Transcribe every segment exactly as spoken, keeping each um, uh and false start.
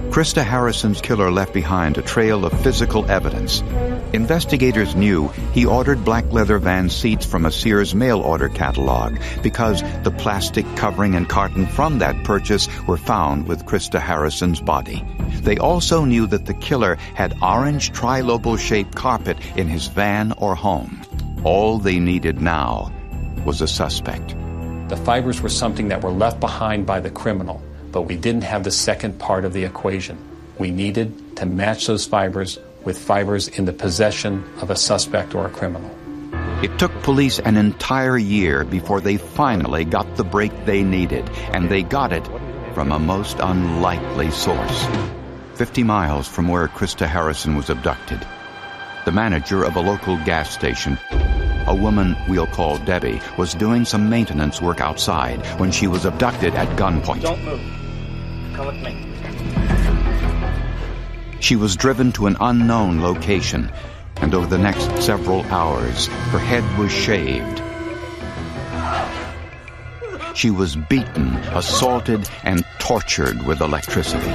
Krista Harrison's killer left behind a trail of physical evidence. Investigators knew he ordered black leather van seats from a Sears mail order catalog because the plastic covering and carton from that purchase were found with Krista Harrison's body. They also knew that the killer had orange trilobal-shaped carpet in his van or home. All they needed now was a suspect. The fibers were something that were left behind by the criminal, but we didn't have the second part of the equation. We needed to match those fibers with fibers in the possession of a suspect or a criminal. It took police an entire year before they finally got the break they needed, and they got it from a most unlikely source. Fifty miles from where Krista Harrison was abducted, the manager of a local gas station, a woman we'll call Debbie, was doing some maintenance work outside when she was abducted at gunpoint. Don't move. Come with me. She was driven to an unknown location, and over the next several hours, her head was shaved. She was beaten, assaulted, and tortured with electricity.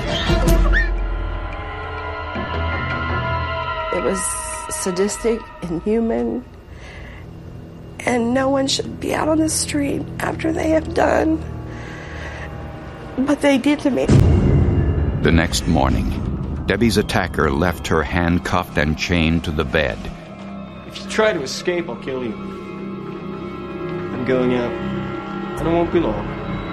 It was sadistic, inhuman, and no one should be out on the street after they have done what they did to me. The next morning, Debbie's attacker left her handcuffed and chained to the bed. If you try to escape, I'll kill you. I'm going out, and it won't be long.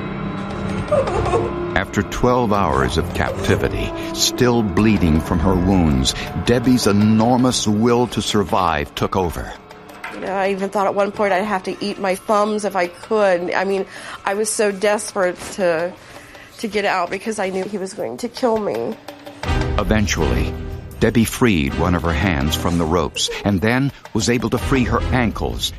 After twelve hours of captivity, still bleeding from her wounds, Debbie's enormous will to survive took over. You know, I even thought at one point I'd have to eat my thumbs if I could. I mean, I was so desperate to to get out because I knew he was going to kill me. Eventually, Debbie freed one of her hands from the ropes and then was able to free her ankles.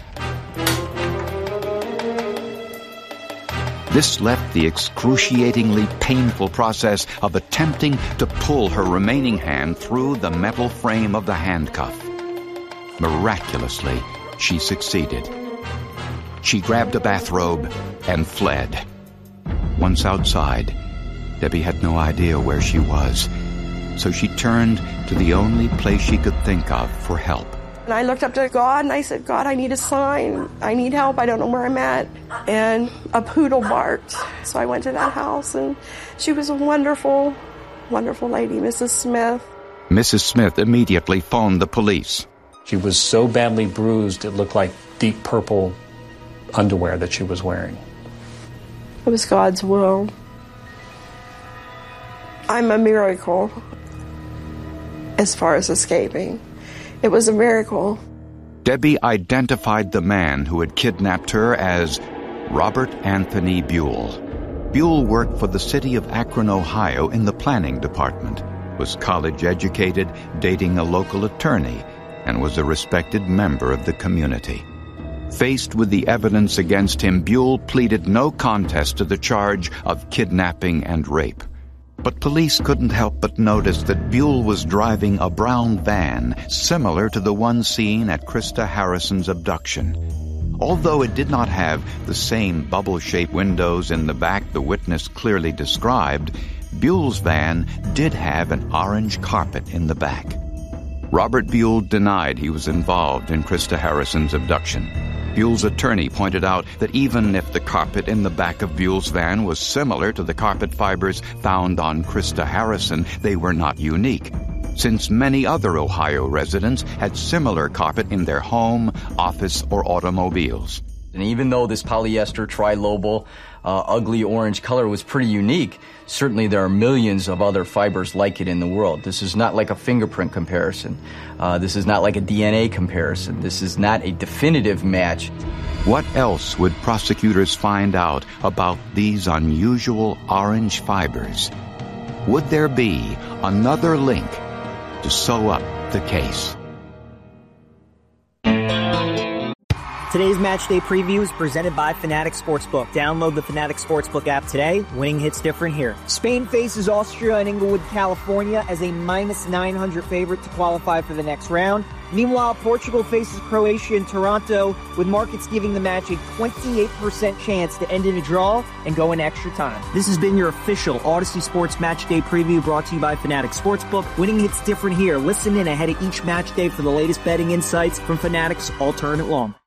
This left the excruciatingly painful process of attempting to pull her remaining hand through the metal frame of the handcuff. Miraculously, she succeeded. She grabbed a bathrobe and fled. Once outside, Debbie had no idea where she was, so she turned to the only place she could think of for help. And I looked up to God and I said, God, I need a sign. I need help. I don't know where I'm at. And a poodle barked. So I went to that house, and she was a wonderful, wonderful lady, Missus Smith. Missus Smith immediately phoned the police. She was so badly bruised, it looked like deep purple underwear that she was wearing. It was God's will. I'm a miracle as far as escaping. It was a miracle. Debbie identified the man who had kidnapped her as Robert Anthony Buell. Buell worked for the city of Akron, Ohio in the planning department, was college educated, dating a local attorney, and was a respected member of the community. Faced with the evidence against him, Buell pleaded no contest to the charge of kidnapping and rape. But police couldn't help but notice that Buell was driving a brown van similar to the one seen at Krista Harrison's abduction. Although it did not have the same bubble-shaped windows in the back the witness clearly described, Buell's van did have an orange carpet in the back. Robert Buell denied he was involved in Krista Harrison's abduction. Buell's attorney pointed out that even if the carpet in the back of Buell's van was similar to the carpet fibers found on Krista Harrison, they were not unique, since many other Ohio residents had similar carpet in their home, office, or automobiles. And even though this polyester trilobal uh, ugly orange color was pretty unique, certainly there are millions of other fibers like it in the world. This is not like a fingerprint comparison. Uh, this is not like a D N A comparison. This is not a definitive match. What else would prosecutors find out about these unusual orange fibers? Would there be another link to sew up the case? Today's match day preview is presented by Fanatic Sportsbook. Download the Fanatic Sportsbook app today. Winning hits different here. Spain faces Austria in Inglewood, California as a minus nine hundred favorite to qualify for the next round. Meanwhile, Portugal faces Croatia in Toronto, with markets giving the match a twenty-eight percent chance to end in a draw and go in extra time. This has been your official Odyssey Sports Match Day preview brought to you by Fanatic Sportsbook. Winning hits different here. Listen in ahead of each match day for the latest betting insights from Fanatic's All Tournament Long.